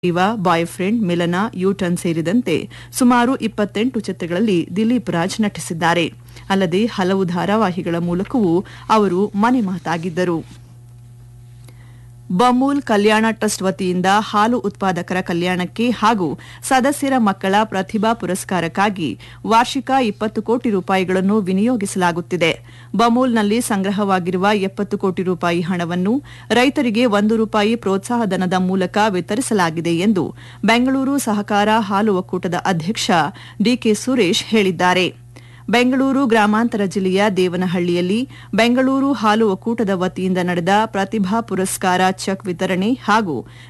Boy friend ಮಿಲನ U-turn ಸೇರಿದಂತೆ ಸುಮಾರು 28 ಚಿತ್ರಗಳಲ್ಲಿ ದಿಲೀಪ್ ರಾಜ್ ನಟಿಸಿದ್ದಾರೆ. ಅಲ್ಲದೆ ಹಲವು ಧಾರಾವಾಹಿಗಳ ಮೂಲಕವೂ ಅವರು ಮನೆ ಮಾತಾಗಿದ್ದರು. ಬಮೂಲ್ ಕಲ್ಯಾಣ ಟ್ರಸ್ಟ್ ವತಿಯಿಂದ ಹಾಲು ಉತ್ಪಾದಕರ ಕಲ್ಯಾಣಕ್ಕೆ ಹಾಗೂ ಸದಸ್ಯರ ಮಕ್ಕಳ ಪ್ರತಿಭಾ ಪುರಸ್ಕಾರಕ್ಕಾಗಿ ವಾರ್ಷಿಕ 20 ಕೋಟಿ ರೂಪಾಯಿಗಳನ್ನು ವಿನಿಯೋಗಿಸಲಾಗುತ್ತಿದೆ. ಬಮೂಲ್ನಲ್ಲಿ ಸಂಗ್ರಹವಾಗಿರುವ 70 ಕೋಟಿ ರೂಪಾಯಿ ಹಣವನ್ನು ರೈತರಿಗೆ ₹1 ಪ್ರೋತ್ಸಾಹಧನದ ಮೂಲಕ ವಿತರಿಸಲಾಗಿದೆ ಎಂದು ಬೆಂಗಳೂರು ಸಹಕಾರ ಹಾಲು ಒಕ್ಕೂಟದ ಅಧ್ಯಕ್ಷ ಡಿಕೆ ಸುರೇಶ್ ಹೇಳಿದ್ದಾರೆ. ಬೆಂಗಳೂರು ಗ್ರಾಮಾಂತರ ಜಿಲ್ಲೆಯ ದೇವನಹಳ್ಳಿಯಲ್ಲಿ ಬೆಂಗಳೂರು ಹಾಲು ಒಕ್ಕೂಟದ ವತಿಯಿಂದ ನಡೆದ ಪ್ರತಿಭಾ ಪುರಸ್ಕಾರ ಚೆಕ್ ವಿತರಣೆ ಹಾಗೂ